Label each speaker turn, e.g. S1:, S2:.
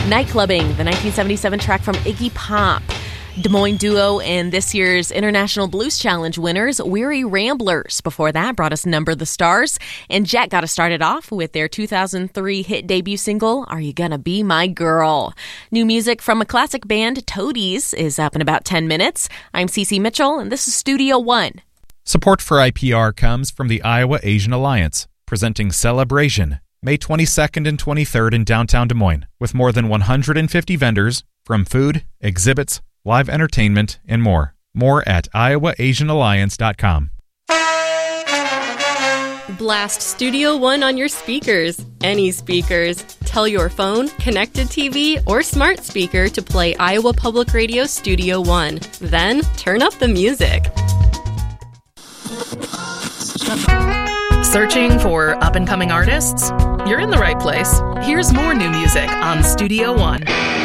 S1: Nightclubbing, the 1977 track from Iggy Pop. Des Moines duo and this year's International Blues Challenge winners, Weary Ramblers. Before that, brought us Number the Stars. And Jet got us started off with their 2003 hit debut single, Are You Gonna Be My Girl? New music from a classic band, Toadies, is up in about 10 minutes. I'm Cece Mitchell, and this is Studio One.
S2: Support for IPR comes from the Iowa Asian Alliance, presenting Celebration, May 22nd and 23rd in downtown Des Moines, with more than 150 vendors from food, exhibits, live entertainment, and more. More at iowaasianalliance.com.
S3: Blast Studio One on your speakers. Any speakers. Tell your phone, connected TV, or smart speaker to play Iowa Public Radio Studio One. Then turn up the music.
S4: Searching for up-and-coming artists? You're in the right place. Here's more new music on Studio One.